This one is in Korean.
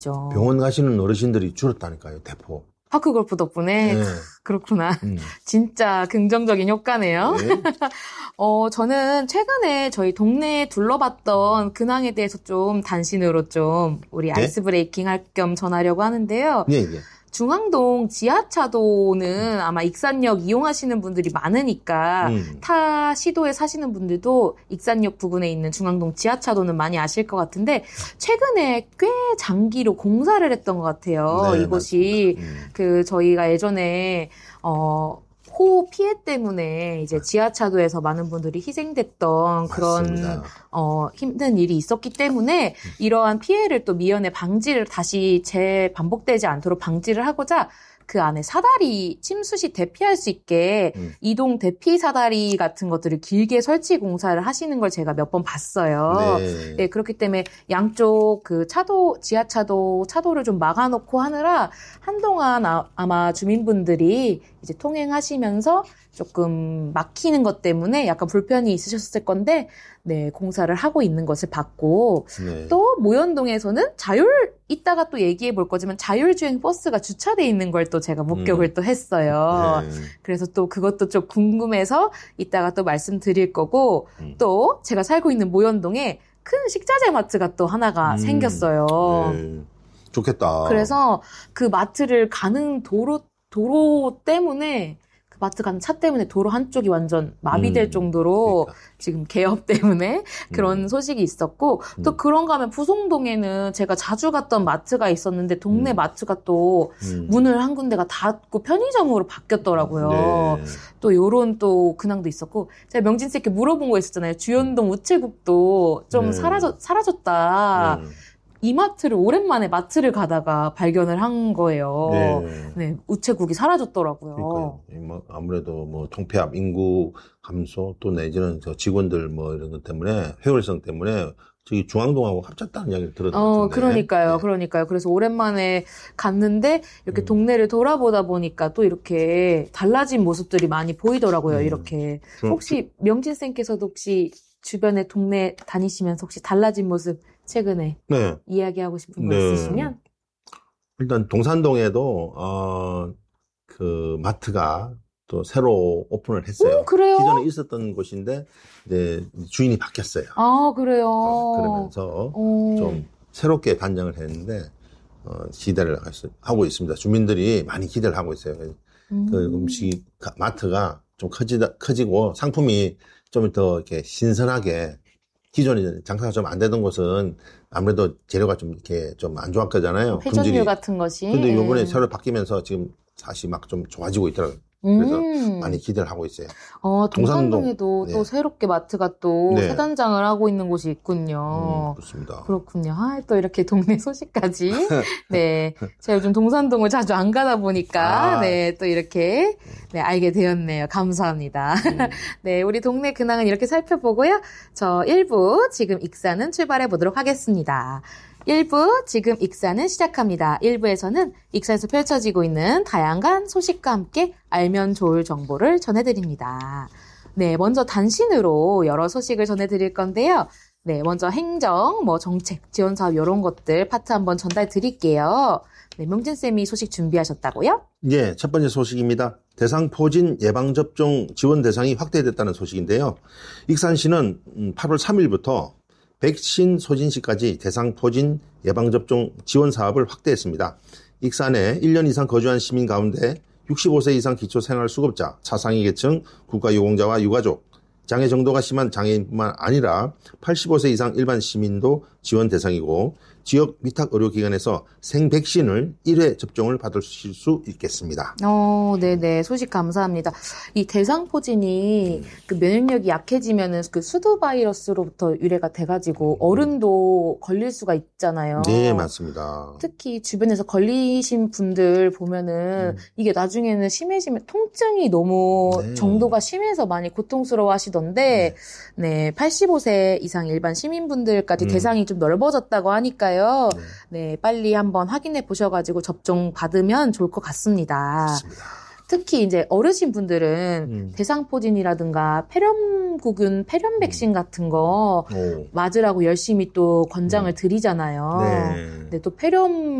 병원 가시는 어르신들이 줄었다니까요, 대포. 파크골프 덕분에? 네. 그렇구나. 진짜 긍정적인 효과네요. 네. 저는 최근에 저희 동네에 둘러봤던 근황에 대해서 좀 단신으로 좀 우리 네? 아이스 브레이킹 할 겸 전하려고 하는데요. 예, 예. 중앙동 지하차도는 아마 익산역 이용하시는 분들이 많으니까 타 시도에 사시는 분들도 익산역 부근에 있는 중앙동 지하차도는 많이 아실 것 같은데 최근에 꽤 장기로 공사를 했던 것 같아요. 네, 이곳이 저희가 예전에 호 피해 때문에 이제 지하차도에서 많은 분들이 희생됐던 그런 맞습니다. 힘든 일이 있었기 때문에 이러한 피해를 또 미연에 방지를 다시 재반복되지 않도록 방지를 하고자 그 안에 사다리 침수 시 대피할 수 있게 이동 대피 사다리 같은 것들을 길게 설치 공사를 하시는 걸 제가 몇 번 봤어요. 네. 네, 그렇기 때문에 양쪽 그 지하차도 차도를 좀 막아놓고 하느라 한동안 아마 주민분들이 이제 통행하시면서 조금 막히는 것 때문에 약간 불편이 있으셨을 건데, 네, 공사를 하고 있는 것을 봤고, 네. 또 모현동에서는 이따가 또 얘기해 볼 거지만 자율주행 버스가 주차돼 있는 걸 또 제가 목격을 또 했어요. 네. 그래서 또 그것도 좀 궁금해서 이따가 또 말씀드릴 거고, 또 제가 살고 있는 모현동에 큰 식자재 마트가 또 하나가 생겼어요. 네. 좋겠다. 그래서 그 마트를 가는 도로 때문에 마트 가는 차 때문에 도로 한쪽이 완전 마비될 정도로 그러니까. 지금 개업 때문에 그런 소식이 있었고 또 그런가 하면 부송동에는 제가 자주 갔던 마트가 있었는데 동네 마트가 또 문을 한 군데가 닫고 편의점으로 바뀌었더라고요. 네. 또 요런 또 근황도 있었고 제가 명진 씨께 물어본 거 있었잖아요. 주현동 우체국도 좀 사라졌다. 이마트를 오랜만에 마트를 가다가 발견을 한 거예요. 네. 네, 우체국이 사라졌더라고요. 그러니까요. 아무래도 통폐합, 인구 감소 또 내지는 직원들 이런 것 때문에 회월성 때문에 저기 중앙동하고 합쳤다는 이야기를 들었던 것 같은데. 그러니까요. 그래서 오랜만에 갔는데 이렇게 동네를 돌아보다 보니까 또 이렇게 달라진 모습들이 많이 보이더라고요. 이렇게 혹시 명진 쌤께서도 혹시 주변에 동네 다니시면서 혹시 달라진 모습 최근에 네. 이야기하고 싶은 거 네. 있으시면? 일단 동산동에도 그 마트가 또 새로 오픈을 했어요. 그래요? 기존에 있었던 곳인데 이제 주인이 바뀌었어요. 아, 그래요? 그러면서 좀 새롭게 단장을 했는데 기대를 하고 있습니다. 주민들이 많이 기대를 하고 있어요. 그 마트가 좀 커지고 상품이 좀 더 이렇게 신선하게 기존에 장사가 좀 안 되던 곳은 아무래도 재료가 좀 이렇게 좀 안 좋았거든요. 회전류 같은 것이. 근데 요번에 새로 바뀌면서 지금 다시 막 좀 좋아지고 있더라고요. 그래서 많이 기대를 하고 있어요. 동산동에도 또 새롭게 마트가 또 새 단장을 하고 있는 곳이 있군요. 그렇습니다. 그렇군요. 또 이렇게 동네 소식까지. 네. 제가 요즘 동산동을 자주 안 가다 보니까, 또 이렇게, 알게 되었네요. 감사합니다. 네. 우리 동네 근황은 이렇게 살펴보고요. 저 1부 지금 익사는 출발해 보도록 하겠습니다. 1부 지금 익사는 시작합니다. 1부에서는 익사에서 펼쳐지고 있는 다양한 소식과 함께 알면 좋을 정보를 전해드립니다. 네, 먼저 단신으로 여러 소식을 전해드릴 건데요. 네, 먼저 행정, 정책, 지원사업 이런 것들 파트 한번 전달 드릴게요. 네, 명진쌤이 소식 준비하셨다고요? 예, 첫 번째 소식입니다. 대상포진 예방접종 지원 대상이 확대됐다는 소식인데요. 익산시는 8월 3일부터 백신 소진 시까지 대상포진 예방접종 지원 사업을 확대했습니다. 익산에 1년 이상 거주한 시민 가운데 65세 이상 기초생활수급자, 차상위 계층, 국가유공자와 유가족, 장애 정도가 심한 장애인뿐만 아니라 85세 이상 일반 시민도 지원 대상이고 지역 위탁의료기관에서 생백신을 1회 접종을 받으실 수 있겠습니다. 네네. 소식 감사합니다. 이 대상포진이 그 면역력이 약해지면은 그 수두 바이러스로부터 유래가 돼가지고 어른도 걸릴 수가 있잖아요. 네, 맞습니다. 특히 주변에서 걸리신 분들 보면은 이게 나중에는 심해지면 통증이 너무 정도가 심해서 많이 고통스러워 하시던데, 네, 85세 이상 일반 시민분들까지 대상이 좀 넓어졌다고 하니까요. 네, 빨리 한번 확인해 보셔가지고 접종 받으면 좋을 것 같습니다. 맞습니다. 특히 이제 어르신 분들은 대상포진이라든가 폐렴구균, 폐렴 백신 같은 거 맞으라고 열심히 또 권장을 드리잖아요. 네. 근데 또 폐렴